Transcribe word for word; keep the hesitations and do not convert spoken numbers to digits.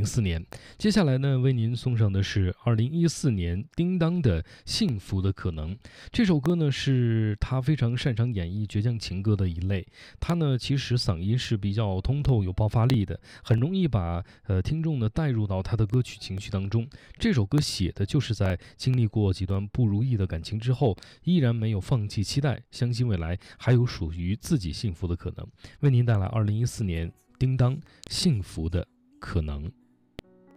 零四年。接下来呢，为您送上的是二零一四年叮当的《幸福的可能》。这首歌呢，是他非常擅长演绎倔强情歌的一类。他呢，其实嗓音是比较通透有爆发力的，很容易把呃听众呢带入到他的歌曲情绪当中。这首歌写的就是在经历过几段不如意的感情之后，依然没有放弃期待，相信未来还有属于自己幸福的可能。为您带来二零一四年叮当《幸福的可能》。